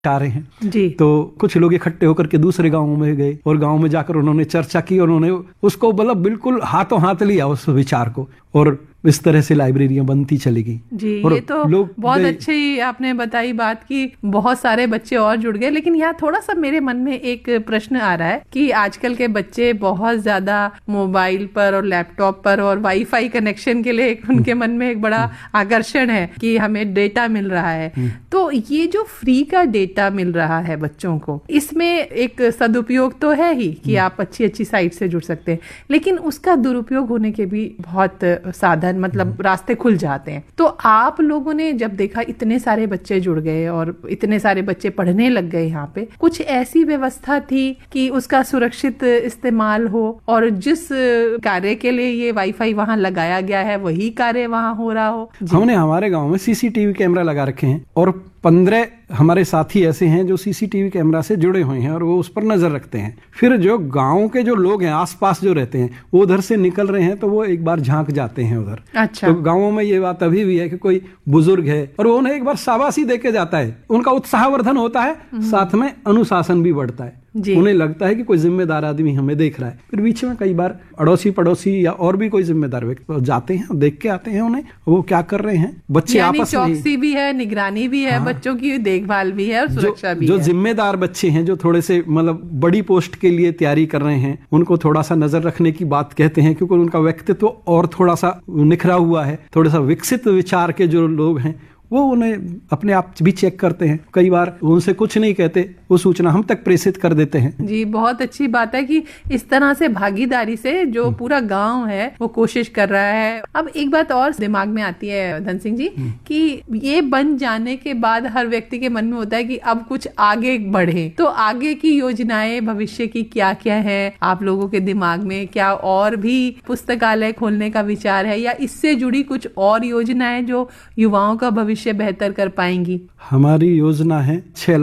आ रहे हैं जी। तो कुछ लोग इकट्ठे होकर के दूसरे गांवों में गए और गांव में जाकर उन्होंने चर्चा की, उन्होंने उसको मतलब बिल्कुल हाथों हाथ लिया उस विचार को, और इस तरह से लाइब्रेरियां बनती चली गई। जी, ये तो बहुत अच्छी आपने बताई बात की बहुत सारे बच्चे और जुड़ गए। लेकिन यहाँ थोड़ा सा मेरे मन में एक प्रश्न आ रहा है कि आजकल के बच्चे बहुत ज्यादा मोबाइल पर और लैपटॉप पर और वाईफाई कनेक्शन के लिए उनके मन में एक बड़ा आकर्षण है कि हमें डेटा मिल रहा है। तो ये जो फ्री का डेटा मिल रहा है बच्चों को, इसमें एक सदुपयोग तो है ही कि आप अच्छी अच्छी साइट से जुड़ सकते हैं, लेकिन उसका दुरुपयोग होने के भी बहुत साधन मतलब रास्ते खुल जाते हैं। तो आप लोगों ने जब देखा इतने सारे बच्चे जुड़ गए और इतने सारे बच्चे पढ़ने लग गए, यहाँ पे कुछ ऐसी व्यवस्था थी कि उसका सुरक्षित इस्तेमाल हो और जिस कार्य के लिए ये वाईफाई वहाँ लगाया गया है वही कार्य वहाँ हो रहा हो? हमने हमारे गांव में सीसीटीवी कैमरा लगा रखे हैं और 15 हमारे साथी ऐसे हैं जो सीसीटीवी कैमरा से जुड़े हुए हैं और वो उस पर नजर रखते हैं। फिर जो गांव के जो लोग हैं आसपास जो रहते हैं वो उधर से निकल रहे हैं तो वो एक बार झांक जाते हैं उधर। अच्छा। तो गांवों में ये बात अभी भी है कि कोई बुजुर्ग है और वो उन्हें एक बार शाबाशी दे के जाता है, उनका उत्साहवर्धन होता है, साथ में अनुशासन भी बढ़ता है। उन्हें लगता है कि कोई जिम्मेदार आदमी हमें देख रहा है। फिर बीच में कई बार अड़ोसी पड़ोसी या और भी कोई जिम्मेदार व्यक्ति जाते हैं, देख के आते हैं उन्हें वो क्या कर रहे हैं। बच्चे आपस में चौकसी भी है, निगरानी भी है, बच्चों की देखभाल भी है और सुरक्षा भी है। जो जिम्मेदार बच्चे हैं जो थोड़े से मतलब बड़ी पोस्ट के लिए तैयारी कर रहे हैं, उनको थोड़ा सा नजर रखने की बात कहते हैं, क्योंकि उनका व्यक्तित्व और थोड़ा सा निखरा हुआ है। थोड़ा सा विकसित विचार के जो लोग हैं वो उन्हें अपने आप भी चेक करते हैं। कई बार उनसे कुछ नहीं कहते, वो सूचना हम तक प्रेषित कर देते हैं। जी, बहुत अच्छी बात है कि इस तरह से भागीदारी से जो पूरा गांव है वो कोशिश कर रहा है। अब एक बात और दिमाग में आती है धन सिंह जी कि ये बन जाने के बाद हर व्यक्ति के मन में होता है कि अब कुछ आगे बढ़े, तो आगे की योजनाएं भविष्य की क्या क्या है आप लोगों के दिमाग में? क्या और भी पुस्तकालय खोलने का विचार है या इससे जुड़ी कुछ और योजनाएं जो युवाओं का भविष्य बेहतर कर पाएंगी? हमारी योजना है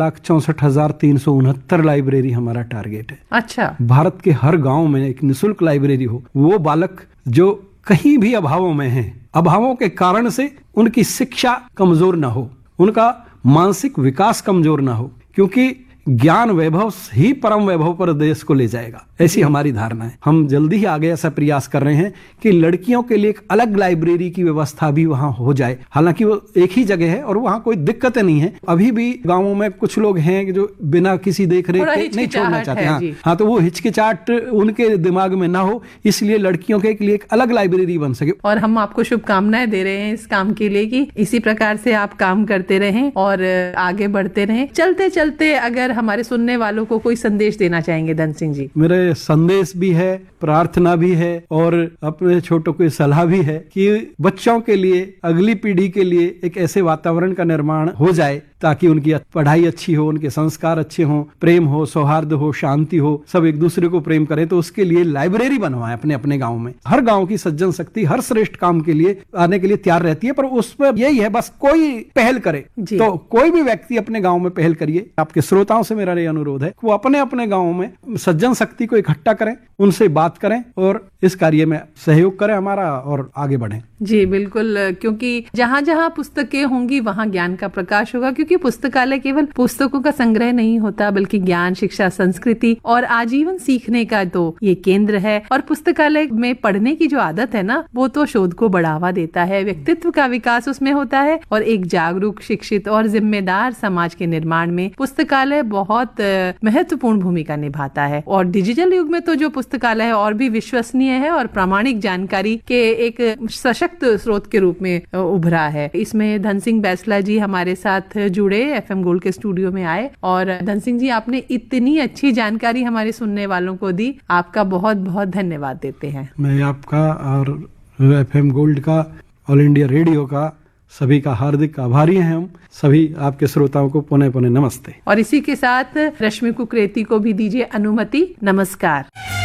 6,64,369 लाइब्रेरी हमारा टारगेट है। अच्छा। भारत के हर गांव में एक निःशुल्क लाइब्रेरी हो। वो बालक जो कहीं भी अभावों में हैं, अभावों के कारण से उनकी शिक्षा कमजोर ना हो, उनका मानसिक विकास कमजोर ना हो, क्योंकि ज्ञान वैभव ही परम वैभव पर देश को ले जाएगा, ऐसी हमारी धारणा है। हम जल्दी ही आगे ऐसा प्रयास कर रहे हैं कि लड़कियों के लिए एक अलग लाइब्रेरी की व्यवस्था भी वहां हो जाए। हालांकि वो एक ही जगह है और वहां कोई दिक्कत नहीं है। अभी भी गांवों में कुछ लोग हैं जो बिना किसी देख रेख के नहीं छोड़ना चाहते। हाँ, तो वो हिचकिचाहट उनके दिमाग में ना हो, इसलिए लड़कियों के लिए एक अलग लाइब्रेरी बन सके। और हम आपको शुभकामनाएं दे रहे हैं इस काम के लिए कि इसी प्रकार से आप काम करते रहें और आगे बढ़ते रहें। चलते चलते अगर हमारे सुनने वालों को कोई संदेश देना चाहेंगे धन सिंह जी? मेरे संदेश भी है, प्रार्थना भी है और अपने छोटों को सलाह भी है कि बच्चों के लिए, अगली पीढ़ी के लिए एक ऐसे वातावरण का निर्माण हो जाए ताकि उनकी पढ़ाई अच्छी हो, उनके संस्कार अच्छे हों, प्रेम हो, सौहार्द हो, शांति हो, सब एक दूसरे को प्रेम करें। तो उसके लिए लाइब्रेरी बनवाएं अपने अपने गांव में। हर गांव की सज्जन शक्ति हर श्रेष्ठ काम के लिए आने के लिए तैयार रहती है, पर उस पर यही है बस कोई पहल करे। तो कोई भी व्यक्ति अपने गांव में पहल करिए। आपके श्रोताओं से मेरा ये अनुरोध है कि वो अपने अपने गांव में सज्जन शक्ति को इकट्ठा करें, उनसे बात करें और इस कार्य में सहयोग करें हमारा और आगे बढ़ें। जी बिल्कुल, क्योंकि जहाँ जहाँ पुस्तकें होंगी वहाँ ज्ञान का प्रकाश होगा। क्योंकि पुस्तकालय केवल पुस्तकों का संग्रह नहीं होता, बल्कि ज्ञान, शिक्षा, संस्कृति और आजीवन सीखने का तो ये केंद्र है। और पुस्तकालय में पढ़ने की जो आदत है ना, वो तो शोध को बढ़ावा देता है, व्यक्तित्व का विकास उसमें होता है और एक जागरूक, शिक्षित और जिम्मेदार समाज के निर्माण में पुस्तकालय बहुत महत्वपूर्ण भूमिका निभाता है। और डिजिटल युग में तो जो पुस्तकालय है और भी विश्वसनीय है और प्रामाणिक जानकारी के एक सशक्त स्रोत के रूप में उभरा है। इसमें धन सिंह बैसला जी हमारे साथ जुड़े, FM गोल्ड के स्टूडियो में आए और धन सिंह जी आपने इतनी अच्छी जानकारी हमारे सुनने वालों को दी, आपका बहुत बहुत धन्यवाद देते हैं। मैं आपका और FM गोल्ड का, ऑल इंडिया रेडियो का सभी का हार्दिक आभारी हैं। हम सभी आपके श्रोताओं को पुनः पुनः नमस्ते। और इसी के साथ रश्मि कुकरेती को भी दीजिए अनुमति। नमस्कार।